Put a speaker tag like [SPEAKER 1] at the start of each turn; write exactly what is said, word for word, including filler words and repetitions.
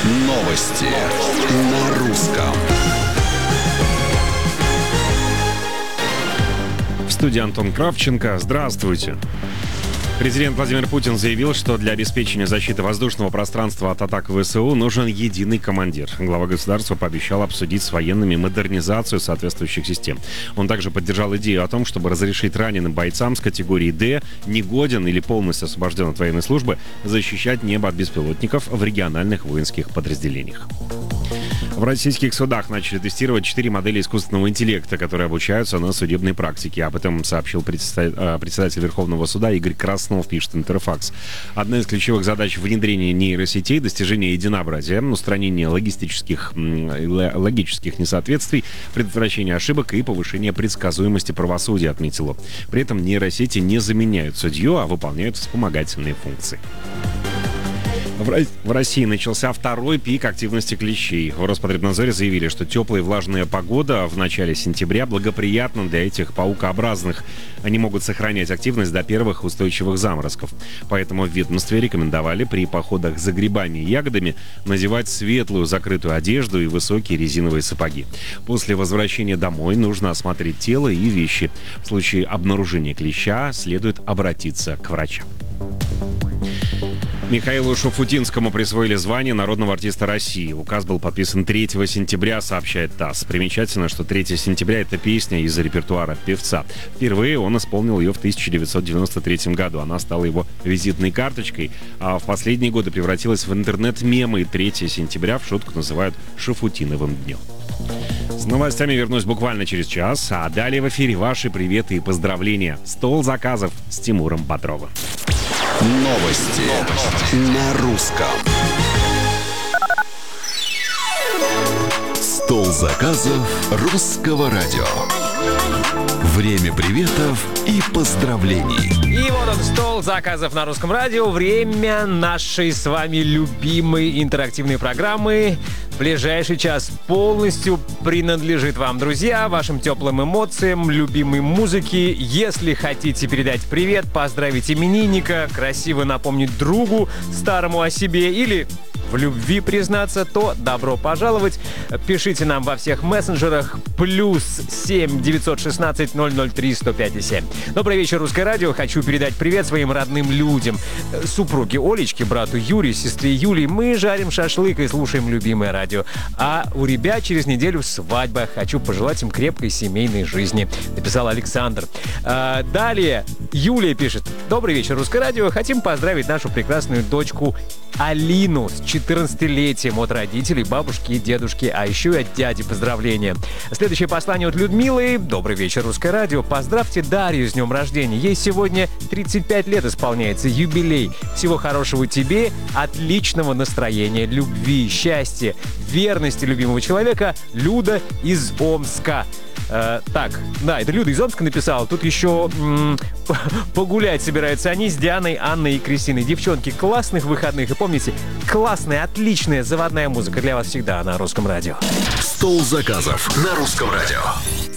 [SPEAKER 1] Новости на русском.
[SPEAKER 2] В студии Антон Кравченко. Здравствуйте. Президент Владимир Путин заявил, что для обеспечения защиты воздушного пространства от атак ВСУ нужен единый командир. Глава государства пообещал обсудить с военными модернизацию соответствующих систем. Он также поддержал идею о том, чтобы разрешить раненым бойцам с категории «Д», негоден или полностью освобожден от военной службы, защищать небо от беспилотников в региональных воинских подразделениях. В российских судах начали тестировать четыре модели искусственного интеллекта, которые обучаются на судебной практике. Об этом сообщил председатель Верховного суда Игорь Краснов, пишет Интерфакс. Одна из ключевых задач внедрения нейросетей — достижение единообразия, устранение логистических, логических несоответствий, предотвращение ошибок и повышение предсказуемости правосудия, отметил он. При этом нейросети не заменяют судью, а выполняют вспомогательные функции. В России начался второй пик активности клещей. В Роспотребнадзоре заявили, что теплая и влажная погода в начале сентября благоприятна для этих паукообразных. Они могут сохранять активность до первых устойчивых заморозков. Поэтому в ведомстве рекомендовали при походах за грибами и ягодами надевать светлую закрытую одежду и высокие резиновые сапоги. После возвращения домой нужно осмотреть тело и вещи. В случае обнаружения клеща следует обратиться к врачу. Михаилу Шуфутинскому присвоили звание народного артиста России. Указ был подписан третьего сентября, сообщает ТАСС. Примечательно, что третьего сентября — это песня из репертуара певца. Впервые он исполнил ее в тысяча девятьсот девяносто третьем году. Она стала его визитной карточкой, а в последние годы превратилась в интернет-мемы. И третьего сентября в шутку называют Шуфутиновым днем. С новостями вернусь буквально через час, а далее в эфире ваши приветы и поздравления. Стол заказов с Тимуром Бодровым.
[SPEAKER 1] Новости на русском. Стол заказов русского радио. Время приветов и поздравлений.
[SPEAKER 3] И вот он, стол заказов на русском радио. Время нашей с вами любимой интерактивной программы. Ближайший час полностью принадлежит вам, друзья, вашим теплым эмоциям, любимой музыке. Если хотите передать привет, поздравить именинника, красиво напомнить другу старому о себе или в любви признаться, то добро пожаловать. Пишите нам во всех мессенджерах плюс семь девятьсот шестнадцать ноль ноль три сто пять семь. Добрый вечер, Русское радио. Хочу передать привет своим родным людям. Супруге Олечке, брату Юрию, сестре Юлии. Мы жарим шашлык и слушаем любимое радио. А у ребят через неделю свадьба. Хочу пожелать им крепкой семейной жизни. Написал Александр. А, далее Юлия пишет. Добрый вечер, Русское радио. Хотим поздравить нашу прекрасную дочку Алину с четырнадцатилетием от родителей, бабушки и дедушки, а еще и от дяди поздравления. Следующее послание от Людмилы. Добрый вечер, Русское радио. Поздравьте Дарью с днем рождения. Ей сегодня тридцать пять лет исполняется, юбилей. Всего хорошего тебе, отличного настроения, любви, счастья, верности любимого человека. Люда из Омска. Э, так, да, это Люда из Омска написала. Тут еще м- погулять собираются они с Дианой, Анной и Кристиной. Девчонки, классных выходных. И помните, классная, отличная заводная музыка для вас всегда на Русском радио.
[SPEAKER 1] Стол заказов на Русском радио.